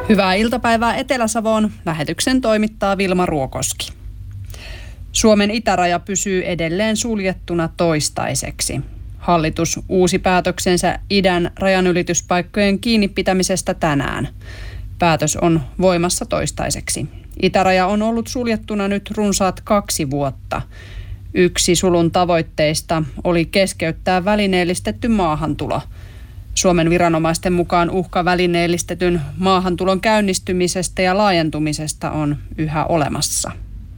Hyvää iltapäivää Etelä-Savoon. Lähetyksen toimittaa Vilma Ruokoski. Suomen itäraja pysyy edelleen suljettuna toistaiseksi. Hallitus uusi päätöksensä idän rajanylityspaikkojen kiinni pitämisestä tänään. Päätös on voimassa toistaiseksi. Itäraja on ollut suljettuna nyt runsaat 2 vuotta. Yksi sulun tavoitteista oli keskeyttää välineellistetty maahantulo. Suomen viranomaisten mukaan uhka välineellistetyn maahantulon käynnistymisestä ja laajentumisesta on yhä olemassa.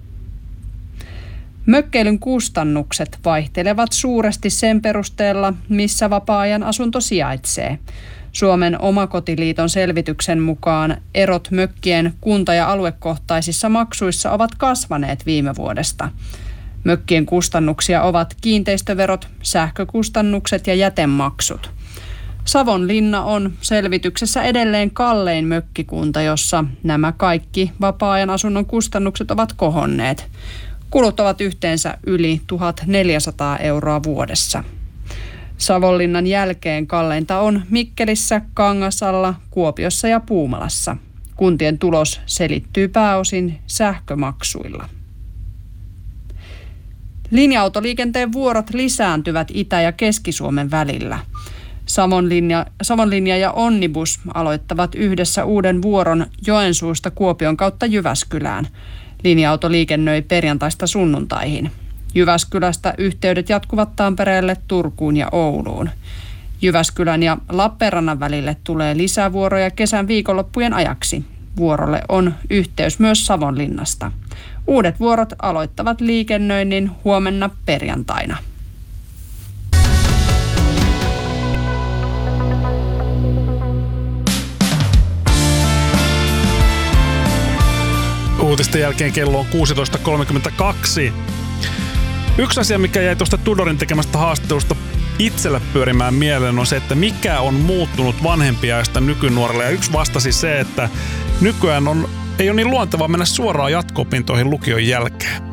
Mökkeilyn kustannukset vaihtelevat suuresti sen perusteella, missä vapaa-ajan asunto sijaitsee. Suomen Omakotiliiton selvityksen mukaan erot mökkien kunta- ja aluekohtaisissa maksuissa ovat kasvaneet viime vuodesta. Mökkien kustannuksia ovat kiinteistöverot, sähkökustannukset ja jätemaksut. Savonlinna on selvityksessä edelleen kallein mökkikunta, jossa nämä kaikki vapaa-ajan asunnon kustannukset ovat kohonneet. Kulut ovat yhteensä yli 1 400 € vuodessa. Savonlinnan jälkeen kalleinta on Mikkelissä, Kangasalla, Kuopiossa ja Puumalassa. Kuntien tulos selittyy pääosin sähkömaksuilla. Linja-autoliikenteen vuorot lisääntyvät Itä- ja Keski-Suomen välillä. Savonlinja ja Onnibus aloittavat yhdessä uuden vuoron Joensuusta Kuopion kautta Jyväskylään. Linja-auto liikennöi perjantaista sunnuntaihin. Jyväskylästä yhteydet jatkuvat Tampereelle, Turkuun ja Ouluun. Jyväskylän ja Lappeenrannan välille tulee lisävuoroja kesän viikonloppujen ajaksi. Vuorolle on yhteys myös Savonlinnasta. Uudet vuorot aloittavat liikennöinnin huomenna perjantaina. Uutisten jälkeen kello on 16.32. Yksi asia, mikä jäi tuosta Tudorin tekemästä haastattelusta itselle pyörimään mieleen, on se, että mikä on muuttunut vanhempiaista nykynuorille. Ja yksi vastasi se, että nykyään ei ole niin luontevaa mennä suoraan jatko-opintoihin lukion jälkeen.